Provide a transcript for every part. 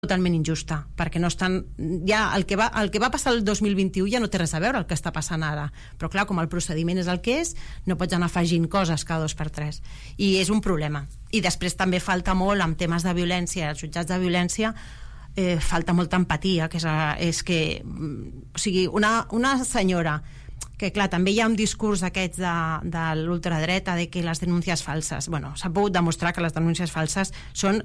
totalment injusta, perquè no estan, ja el que va passar el 2021 ja no té res a veure el que està passant ara, però clar, com el procediment és el que és, no pots anar afegint coses cada 2x3, i és un problema. I després també falta molt amb temes de violència, els jutjats de violència, falta molta empatia, que és que, o sigui, una senyora que clar, també hi ha un discurs d'aquests de l'ultradreta de que les denúncies falses, bueno, s'ha pogut demostrar que les denúncies falses són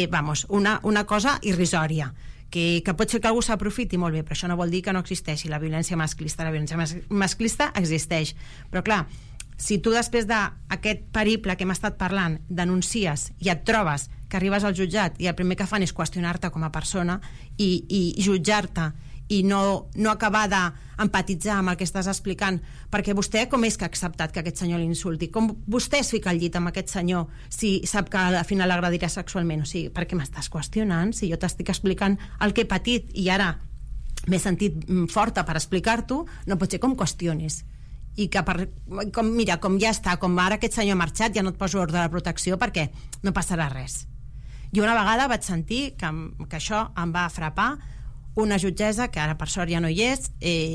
una cosa irrisòria, que pot ser que algú s'aprofiti molt bé, però això no vol dir que no existeixi la violència masclista. La violència masclista existeix, però clar, si tu després d'aquest periple que hem estat parlant denuncies i et trobes que arribes al jutjat i el primer que fan és qüestionar-te com a persona i jutjar-te i no acabar d'empatitzar amb el que estàs explicant, perquè vostè com és que ha acceptat que aquest senyor l'insulti? Com vostè es fica al llit amb aquest senyor si sap que al final l'agredirà sexualment? O sigui, per què m'estàs qüestionant? Si jo t'estic explicant el que he patit i ara m'he sentit forta per explicar-t'ho, no pot ser com qüestionis. I que com ja està, com ara aquest senyor ha marxat, ja no et poso ordre de protecció perquè no passarà res. Jo una vegada vaig sentir que això em va frapar una jutgessa, que ara per sort ja no hi és,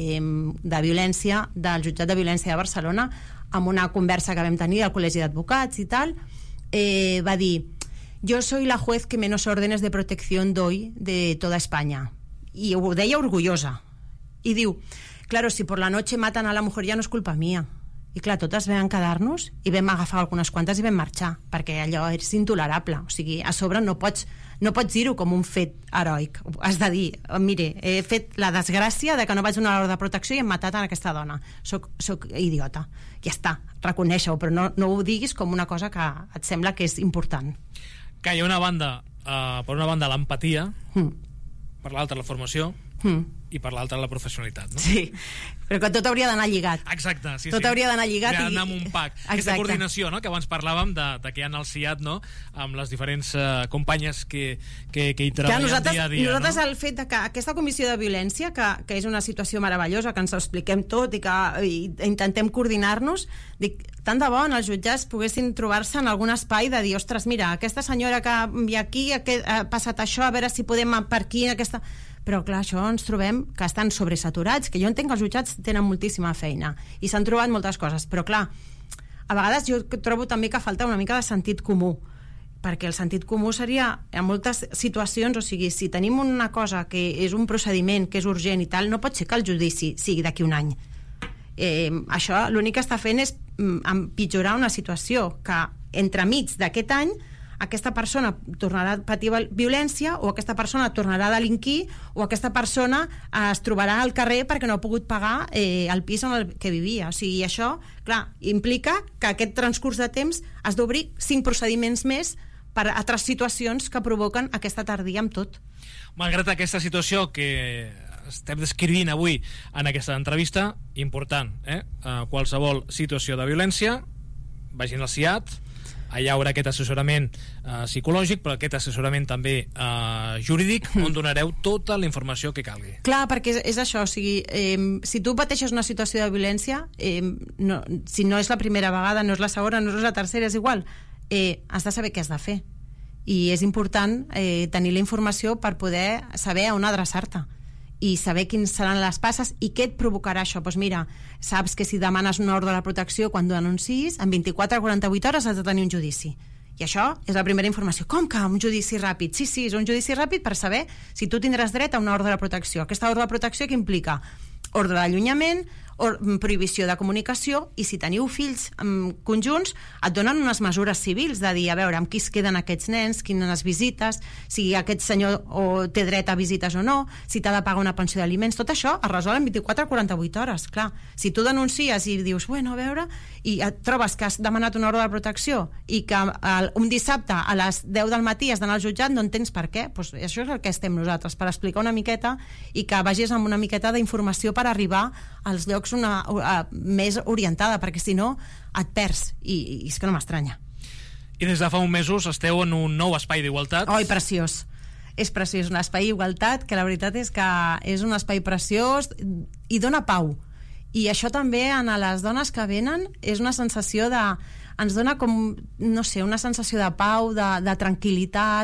de violència, del jutjat de violència de Barcelona, amb una conversa que vam tenir al Col·legi d'Advocats i tal, va dir: yo soy la juez que menos órdenes de protección doy de toda España. I ho deia orgullosa. I diu: claro, si por la noche matan a la mujer ya no es culpa mía. I clar, totes vam quedar-nos i vam agafar algunes quantes i vam marxar, perquè allò és intolerable. O sigui, a sobre no pots dir-ho com un fet heroic. Has de dir: mire, he fet la desgràcia de que no vaig donar l'ordre de protecció i hem matat a aquesta dona. Soc idiota. Ja està, reconèixer-ho, però no ho diguis com una cosa que et sembla que és important. Que hi ha una banda, per una banda l'empatia, per l'altra la formació, i per l'altra la professionalitat, no? Sí, però que tot hauria d'anar lligat. Exacte, sí. Tot hauria d'anar lligat i anar amb un pack. Aquesta coordinació, no?, que abans parlàvem de que hi ha el CIAT, no?, amb les diferents companyes que hi treballen dia a dia. Nosaltres, el fet de que aquesta comissió de violència, que és una situació meravellosa, que ens ho expliquem tot i que intentem coordinar-nos, dic, tant de bo en els jutjats poguessin trobar-se en algun espai de dir: ostres, mira, aquesta senyora que ve aquí ha passat això, a veure si podem per aquí en aquesta... Però clar, això ens trobem que estan sobresaturats, que jo entenc que els jutjats tenen moltíssima feina i s'han trobat moltes coses, però clar, a vegades jo trobo també que falta una mica de sentit comú, perquè el sentit comú seria, en moltes situacions, o sigui, si tenim una cosa que és un procediment, que és urgent i tal, no pot ser que el judici sigui d'aquí un any. Això l'únic que està fent és empitjorar una situació que entremig d'aquest any aquesta persona tornarà a patir violència, o aquesta persona tornarà a delinquir, o aquesta persona es trobarà al carrer perquè no ha pogut pagar el pis en el que vivia. O sigui, això, clar, implica que aquest transcurs de temps has d'obrir 5 procediments més per a altres situacions que provoquen aquesta tardia amb tot. Malgrat aquesta situació que estem descrivint avui en aquesta entrevista, important, qualsevol situació de violència, vagin al CIAT, allà hi haurà aquest assessorament psicològic, però aquest assessorament també jurídic, on donareu tota la informació que calgui. Clar, perquè és això, o sigui, si tu pateixes una situació de violència, si no és la primera vegada, no és la segona, no és la tercera, és igual, has de saber què has de fer, i és important tenir la informació per poder saber on adreçar-te i saber quins seran les passes i què et provocarà això. Doncs mira, saps que si demanes una ordre de protecció quan denunciïs, en 24 a 48 hores has de tenir un judici. I això és la primera informació. Com que un judici ràpid? Sí, és un judici ràpid per saber si tu tindràs dret a una ordre de protecció. Aquesta ordre de protecció que implica ordre d'allunyament, prohibició de comunicació, i si teniu fills conjunts et donen unes mesures civils de dir, a veure, amb qui es queden aquests nens, quines visites, si aquest senyor té dret a visites o no, si t'ha de pagar una pensió d'aliments, tot això es resol en 24 a 48 hores. Clar, si tu denuncies i dius, bueno, a veure, i et trobes que has demanat una ordre de protecció i que un dissabte a les 10 del matí has d'anar al jutjat, no entens per què, doncs això és el que estem nosaltres, per explicar una miqueta i que vagis amb una miqueta d'informació per arribar als llocs més orientada, perquè si no et perds, i és que no m'estranya. I des de fa uns mesos esteu en un nou espai d'igualtat. Oi, preciós, és preciós, un espai d'igualtat que la veritat és que és un espai preciós i dona pau, i això també a les dones que venen és una sensació ens dona com, no sé, una sensació de pau, de tranquil·litat,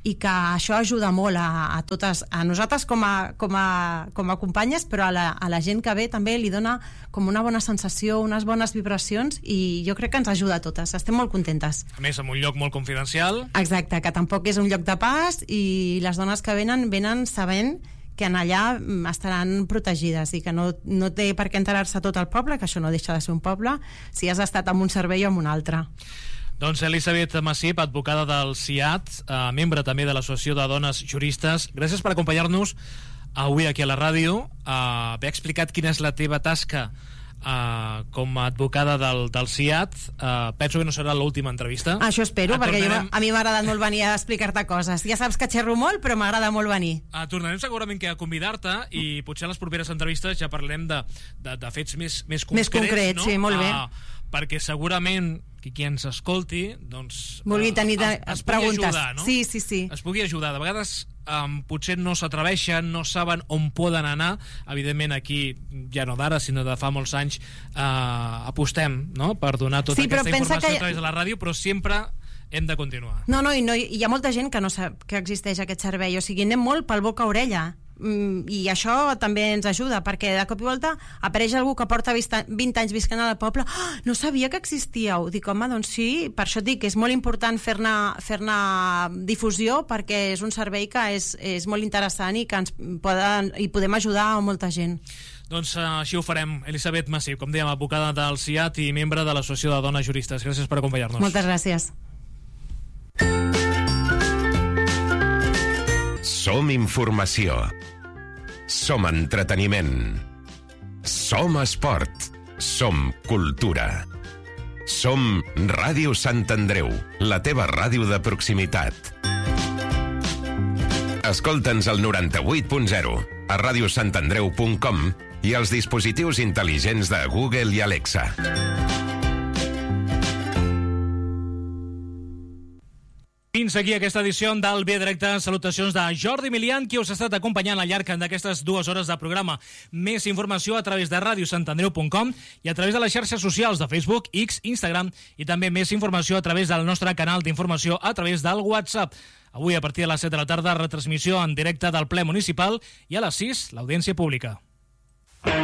i que això ajuda molt a totes, a nosaltres com a companyes, però a la gent que ve també li dona com una bona sensació, unes bones vibracions, i jo crec que ens ajuda a totes, estem molt contentes. A més, en un lloc molt confidencial. Exacte, que tampoc és un lloc de pas, i les dones que venen sabent que en allà estaran protegides i que no té per què enterar-se tot el poble, que això no deixa de ser un poble, si has estat en un servei o en un altre. Doncs Elisabet Massip, advocada del CIAT, membre també de l'Associació de Dones Juristes, gràcies per acompanyar-nos avui aquí a la ràdio, haver explicat quina és la teva tasca com a advocada del CIAT. Penso que no serà l'última entrevista. Això espero, perquè a mi m'ha agradat molt venir a explicar-te coses. Ja saps que xerro molt, però m'agrada molt venir. Tornarem segurament que a convidar-te, i potser a les properes entrevistes ja parlem de fets més concrets. Més concrets, no? Sí, molt bé. Perquè segurament qui ens escolti doncs vulgui tenir es pugui preguntes. Ajudar, no? Sí. Es pugui ajudar. De vegades potser no s'atreveixen, no saben on poden anar. Evidentment aquí, ja no d'ara, sinó de fa molts anys, apostem, no?, per donar tota aquesta informació a través de la ràdio, però sempre hem de continuar. No, i hi ha molta gent que no sap que existeix aquest servei, o sigui, anem molt pel boca a orella, i això també ens ajuda, perquè de cop i volta apareix algú que porta 20 anys visquent al poble. No sabia que existíeu. Dic, home, doncs sí, per això et dic que és molt important fer-ne difusió, perquè és un servei que és molt interessant i que podem ajudar a molta gent. Doncs així ho farem. Elisabet Massip, com dèiem, advocada del CIAT i membre de l'Associació de Dones Juristes. Gràcies per acompanyar-nos. Moltes gràcies. Som informació. Som entreteniment. Som esport. Som cultura. Som Ràdio Sant Andreu, la teva ràdio de proximitat. Escolta'ns al 98.0, a radiosantandreu.com i als dispositius intel·ligents de Google i Alexa. Fins aquí aquesta edició del Via Directe. Salutacions de Jordi Milian, qui us ha estat acompanyant al llarg d'aquestes 2 hores de programa. Més informació a través de radiosantandreu.com i a través de les xarxes socials de Facebook, X, Instagram, i també més informació a través del nostre canal d'informació a través del WhatsApp. Avui, a partir de les 7 de la tarda, retransmissió en directe del ple municipal, i a les 6, l'audiència pública.